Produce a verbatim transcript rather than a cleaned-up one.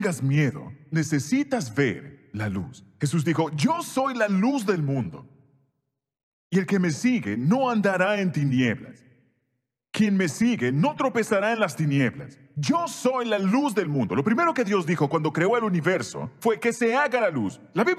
tengas miedo, necesitas ver la luz. Jesús dijo, yo soy la luz del mundo. Y el que me sigue no andará en tinieblas. Quien me sigue no tropezará en las tinieblas. Yo soy la luz del mundo. Lo primero que Dios dijo cuando creó el universo fue que se haga la luz. La Biblia